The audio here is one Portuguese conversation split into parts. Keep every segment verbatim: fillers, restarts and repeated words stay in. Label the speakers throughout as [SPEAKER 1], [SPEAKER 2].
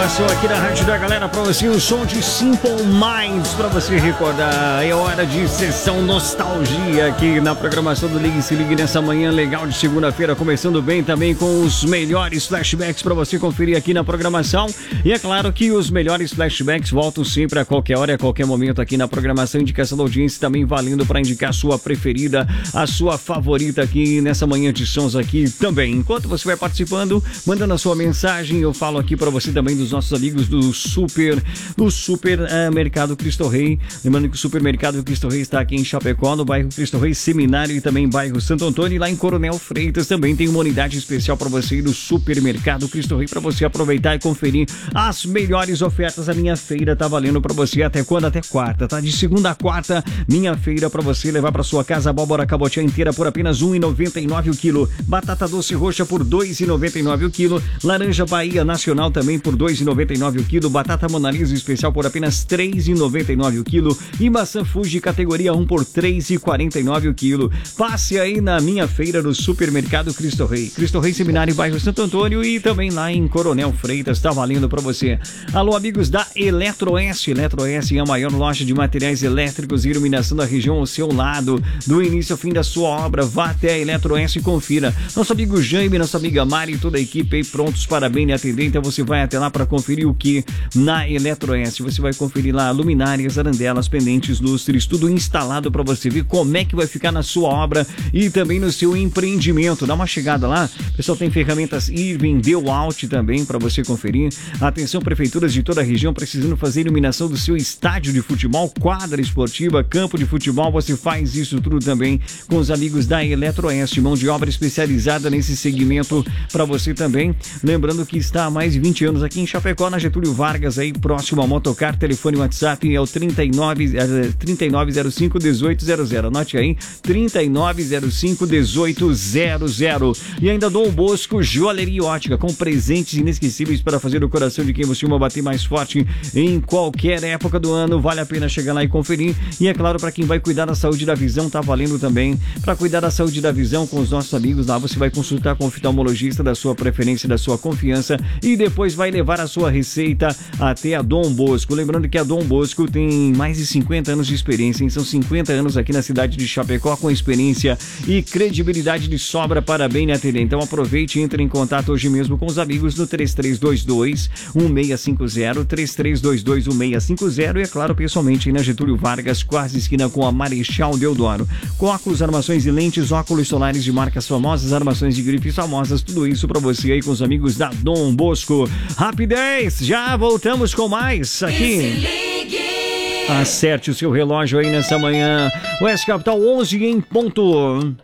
[SPEAKER 1] programação aqui na Rádio da Galera pra você, o som de Simple Minds pra você recordar. É hora de sessão nostalgia aqui na programação do Ligue Se Ligue nessa manhã legal de segunda-feira, começando bem também com os melhores flashbacks pra você conferir aqui na programação. E é claro que os melhores flashbacks voltam sempre a qualquer hora e a qualquer momento aqui na programação. Indicação da audiência também valendo pra indicar a sua preferida, a sua favorita aqui nessa manhã de sons aqui também. Enquanto você vai participando, mandando a sua mensagem, eu falo aqui pra você também dos nossos amigos do Super, do Super uh, Mercado Cristo Rei. Lembrando que o Supermercado Cristo Rei está aqui em Chapecó, no bairro Cristo Rei Seminário e também bairro Santo Antônio. E lá em Coronel Freitas também tem uma unidade especial para você ir no Supermercado Cristo Rei, para você aproveitar e conferir as melhores ofertas. A minha feira tá valendo para você até quando? Até quarta, tá? De segunda a quarta, minha feira para você levar para sua casa. Abóbora cabotiá inteira por apenas um real e noventa e nove centavos o quilo. Batata doce roxa por dois reais e noventa e nove centavos o quilo. Laranja Bahia Nacional também por dois reais e noventa e nove centavos o quilo. Batata Mona Lisa especial por apenas três reais e noventa e nove centavos o quilo. E maçã Fuji categoria um por três reais e quarenta e nove centavos o quilo. Passe aí na minha feira do Supermercado Cristo Rei. Cristo Rei Seminário, bairro Santo Antônio e também lá em Coronel Freitas, tá valendo pra você. Alô, amigos da Eletroeste. Eletroeste é a maior loja de materiais elétricos e iluminação da região ao seu lado. Do início ao fim da sua obra, vá até a Eletroeste e confira. Nosso amigo Jaime, nossa amiga Mari e toda a equipe aí prontos para bem lhe atender. Então você vai até lá para conferir o que na Eletroeste. Você vai conferir lá luminárias, arandelas, pendentes, lustres, tudo instalado para você ver como é que vai ficar na sua obra e também no seu empreendimento. Dá uma chegada lá. O pessoal tem ferramentas Irving, Dewalt também para você conferir. Atenção, prefeituras de toda a região precisando fazer iluminação do seu estádio de futebol, quadra esportiva, campo de futebol. Você faz isso tudo também com os amigos da Eletroeste, mão de obra especializada nesse segmento para você também. Lembrando que está há mais de vinte anos aqui em Chapecó, na Getúlio Vargas, aí próximo ao Motocar. Telefone WhatsApp é o trinta e nove zero cinco, dezoito zero zero. Anote aí, trinta e nove zero cinco, dezoito zero zero. E ainda Dom Bosco Joalheria e Ótica, com presentes inesquecíveis para fazer o coração de quem você ama bater mais forte em qualquer época do ano. Vale a pena chegar lá e conferir. E é claro, para quem vai cuidar da saúde da visão, tá valendo também. Para cuidar da saúde da visão com os nossos amigos lá, você vai consultar com o oftalmologista da sua preferência, da sua confiança, e depois vai levar a sua receita até a Dom Bosco. Lembrando que a Dom Bosco tem mais de cinquenta anos de experiência, hein? São cinquenta anos aqui na cidade de Chapecó, com experiência e credibilidade de sobra para bem lhe atender. Então aproveite e entre em contato hoje mesmo com os amigos no três três dois dois, um seis cinco zero, três três dois dois, um seis cinco zero, e é claro, pessoalmente aí na Getúlio Vargas, quase esquina com a Marechal Deodoro. Com óculos, armações e lentes, óculos solares de marcas famosas, armações de grifes famosas, tudo isso para você aí com os amigos da Dom Bosco. Rapidez, já voltamos com mais aqui. Acerte o seu relógio aí nessa manhã. Oeste Capital onze em ponto.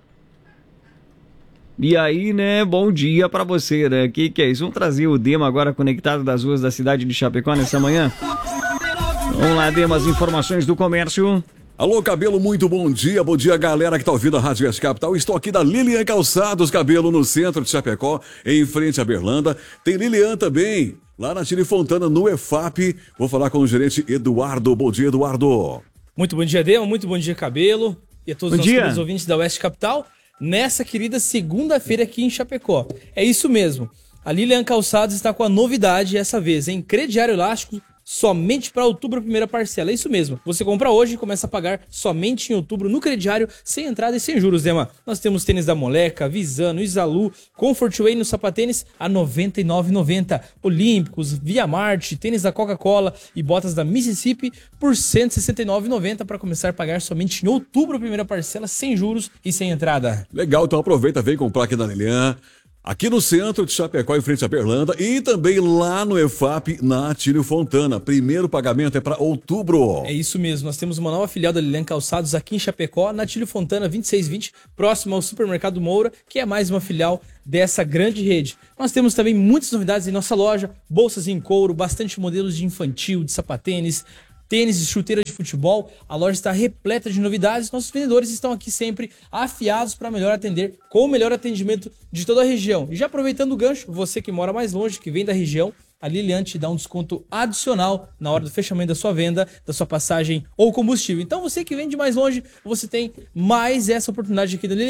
[SPEAKER 1] E aí, né, bom dia pra você, né? Que que é isso? Vamos trazer o Dema agora conectado das ruas da cidade de Chapecó nessa manhã? Vamos lá, Dema, as informações do comércio.
[SPEAKER 2] Alô, Cabelo, muito bom dia. Bom dia, galera que tá ouvindo a Rádio Oeste Capital. Estou aqui da Lilian Calçados, Cabelo, no centro de Chapecó, em frente à Berlanda. Tem Lilian também, lá na Tire Fontana, no E F A P. Vou falar com o gerente Eduardo. Bom dia, Eduardo.
[SPEAKER 3] Muito bom dia, Dema. Muito bom dia, Cabelo. E a todos os nossos ouvintes da Oeste Capital. Nessa querida segunda-feira aqui em Chapecó. É isso mesmo. A Lilian Calçados está com a novidade essa vez, hein? Crediário elástico somente para outubro, a primeira parcela. É isso mesmo. Você compra hoje e começa a pagar somente em outubro no crediário, sem entrada e sem juros, Dema. Nós temos tênis da Moleca, Visano, Isalu, Comfortway no sapatênis a noventa e nove reais e noventa centavos. Olímpicos, Via Marte, tênis da Coca-Cola e botas da Mississippi por cento e sessenta e nove reais e noventa centavos para começar a pagar somente em outubro, a primeira parcela, sem juros e sem entrada.
[SPEAKER 2] Legal, então aproveita, vem comprar aqui na Lilian. Aqui no centro de Chapecó, em frente à Berlanda, e também lá no E F A P, na Tílio Fontana. Primeiro pagamento é para outubro.
[SPEAKER 3] É isso mesmo, nós temos uma nova filial da Lilian Calçados aqui em Chapecó, na Tílio Fontana vinte e seis vinte, próximo ao Supermercado Moura, que é mais uma filial dessa grande rede. Nós temos também muitas novidades em nossa loja, bolsas em couro, bastante modelos de infantil, de sapatênis, tênis e chuteira de futebol. A loja está repleta de novidades. Nossos vendedores estão aqui sempre afiados para melhor atender, com o melhor atendimento de toda a região. E já aproveitando o gancho, você que mora mais longe, que vem da região, a Lilian te dá um desconto adicional na hora do fechamento da sua venda, da sua passagem ou combustível. Então você que vem de mais longe, você tem mais essa oportunidade aqui da Lilian.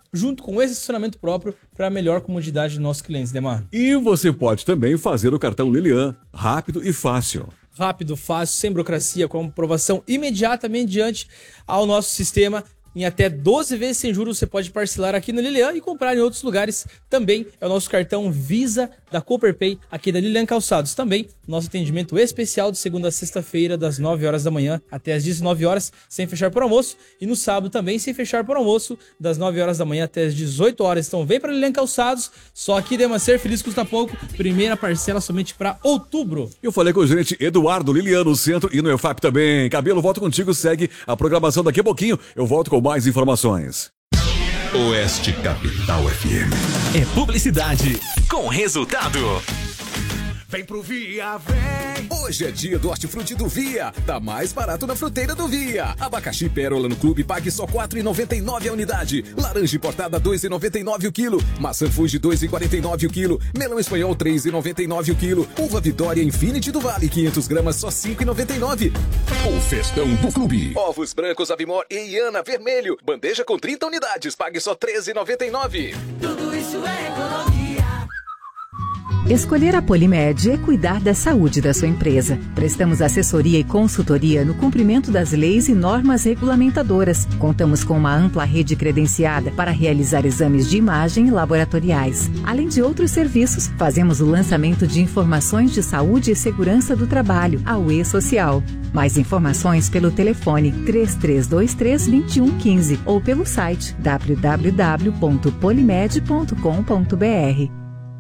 [SPEAKER 3] junto com esse estacionamento próprio para melhor comodidade dos nossos clientes, Demar.
[SPEAKER 2] E você pode também fazer o cartão Lilian, rápido e fácil.
[SPEAKER 3] Rápido, fácil, sem burocracia, com aprovação imediata mediante ao nosso sistema. Em até doze vezes sem juros você pode parcelar aqui na Lilian e comprar em outros lugares. Também é o nosso cartão Visa da Cooperpay aqui da Lilian Calçados. Também nosso atendimento especial de segunda a sexta-feira das nove horas da manhã até as dezenove horas sem fechar por almoço. E no sábado também sem fechar por almoço das nove horas da manhã até as dezoito horas. Então vem para Lilian Calçados, só aqui Demacer, feliz custa pouco. Primeira parcela somente para outubro.
[SPEAKER 2] Eu falei com o gerente Eduardo Lilian no centro e no E F A P também. Cabelo, volto contigo, segue a programação daqui a pouquinho. Eu volto com mais informações.
[SPEAKER 4] Oeste Capital F M.
[SPEAKER 5] É publicidade com resultado.
[SPEAKER 6] Vem pro Via, vem! Hoje é dia do hortifruti do Via. Tá mais barato na fruteira do Via. Abacaxi pérola no clube, pague só quatro reais e noventa e nove centavos a unidade. Laranja importada, dois reais e noventa e nove centavos o quilo. Maçã Fuji, dois reais e quarenta e nove centavos o quilo. Melão espanhol, três reais e noventa e nove centavos o quilo. Uva Vitória Infinity do Vale, quinhentas gramas, só cinco reais e noventa e nove centavos.
[SPEAKER 4] O festão do clube.
[SPEAKER 6] Ovos brancos Avimor e Iana vermelho. Bandeja com trinta unidades, pague só treze reais e noventa e nove centavos.
[SPEAKER 7] Tudo isso é economia.
[SPEAKER 8] Escolher a Polimed é cuidar da saúde da sua empresa. Prestamos assessoria e consultoria no cumprimento das leis e normas regulamentadoras. Contamos com uma ampla rede credenciada para realizar exames de imagem e laboratoriais. Além de outros serviços, fazemos o lançamento de informações de saúde e segurança do trabalho, a U E Social. Mais informações pelo telefone três três dois três, dois um um cinco ou pelo site w w w ponto polimed ponto com ponto b r.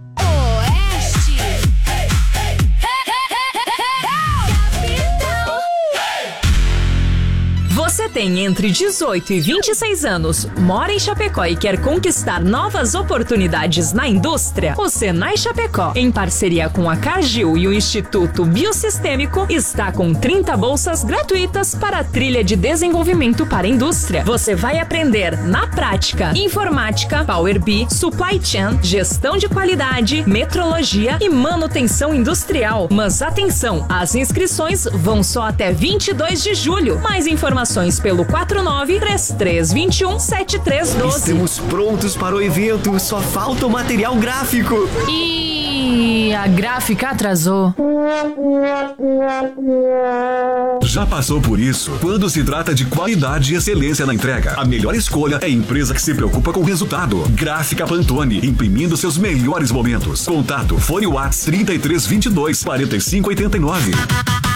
[SPEAKER 9] Você tem entre dezoito e vinte e seis anos, mora em Chapecó e quer conquistar novas oportunidades na indústria? O Senai Chapecó, em parceria com a Cargill e o Instituto Biosistêmico, está com trinta bolsas gratuitas para a trilha de desenvolvimento para a indústria. Você vai aprender na prática informática, Power B I, Supply Chain, gestão de qualidade, metrologia e manutenção industrial. Mas atenção, as inscrições vão só até vinte e dois de julho. Mais informações pelo quatro nove três três dois um sete três um dois.
[SPEAKER 5] Estamos prontos para o evento, só falta o material gráfico.
[SPEAKER 9] E a gráfica atrasou.
[SPEAKER 4] Já passou por isso? Quando se trata de qualidade e excelência na entrega, a melhor escolha é a empresa que se preocupa com o resultado. Gráfica Pantone, imprimindo seus melhores momentos. Contato Fone Whats trinta e três vinte e dois, quarenta e cinco oitenta e nove.